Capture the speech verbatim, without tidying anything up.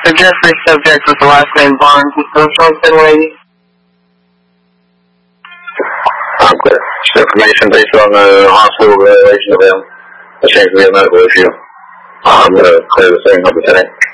The Jeffrey subject with the last name Barnes is still Johnson lady. I'm clear. Just information based on the hospital evaluation of him. It seems to be a medical issue. I'm going to clear the thing up today.